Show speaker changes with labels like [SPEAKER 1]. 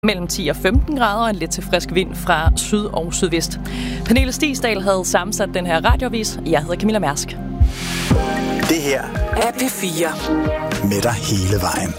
[SPEAKER 1] mellem 10 og 15 grader og en lidt til frisk vind fra syd og sydvest. Pernille Stigsdal havde sammensat den her radioavis. Jeg hedder Camilla Mærsk.
[SPEAKER 2] Det her
[SPEAKER 3] er P4.
[SPEAKER 2] Med dig hele vejen.